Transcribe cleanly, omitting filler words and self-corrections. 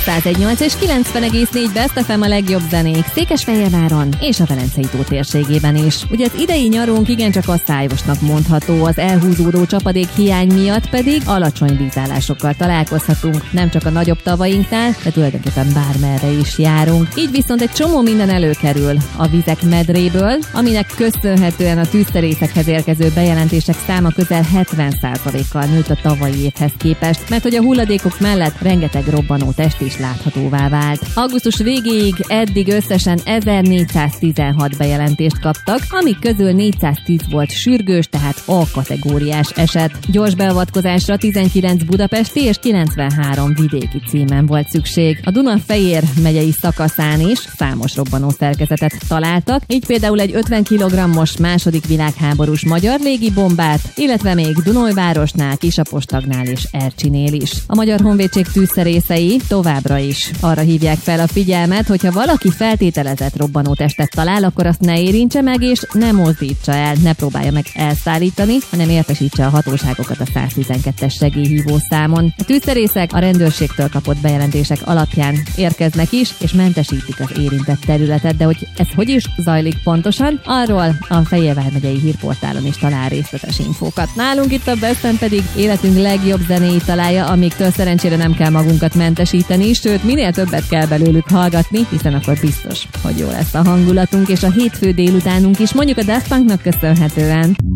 101.8 és 90,4 Best FM a legjobb zenék Székesfehérváron és a Velencei-tó térségében is. Ugye az idei nyarunk igencsak asszályosnak mondható, az elhúzódó csapadék hiány miatt pedig alacsony vízállásokkal találkozhatunk, nem csak a nagyobb tavainknál, de tulajdonképpen bármerre is járunk. Így viszont egy csomó minden előkerül a vizek medréből, aminek köszönhetően a tűzszerészekhez érkező bejelentések száma közel 70%-kal nőtt a tavalyi évhez képest, mert hogy a hulladékok mellett rengeteg robbanó test is láthatóvá vált. Augusztus végéig eddig összesen 1416 bejelentést kaptak, amik közül 410 volt sürgős, tehát A-kategóriás eset. Gyors beavatkozásra 19 budapesti és 93 vidéki címen volt szükség. A Duna-Fejér megyei szakaszán is számos robbanó szerkezetet találtak, így például egy 50 kg-os második világháborús magyar légibombát, illetve még Dunajvárosnál, Kisapostagnál és Ercsinél is. A Magyar Honvédség tűzszerészei továbbra is arra hívják fel a figyelmet, hogyha valaki feltételezett robbanótestet talál, akkor azt ne érintse meg és ne mozdítsa el, ne próbálja meg elszállítani, hanem értesítse a hatóságokat a 112-es segélyhívó számon. A tűzszerészek a rendőrségtől kapott bejelentések alapján érkeznek is, és mentesítik az érintett területet, de hogy ez hogy is zajlik pontosan, arról a Fehérvár megyei hírportálon is talál részletes infókat. Nálunk itt a Besten pedig életünk legjobb zenéit találja, amiktől szerencsére nem kell magunkat mentesíteni, sőt minél többet kell belőlük hallgatni, hiszen akkor biztos, hogy jó lesz a hangulatunk, és a hétfő délutánunk is, mondjuk a Daft Punknak köszönhetően.